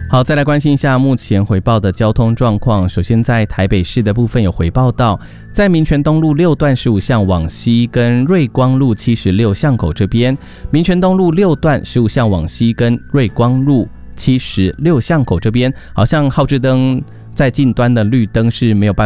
好，再来关心一下目前回报的交通状况。首先在台北市的部分有回报到，在民权东路6段15巷往西跟瑞光路76巷口这边，民权东路6段15巷往西跟瑞光路76巷口这边，好像号志灯在近端的绿灯是没有办法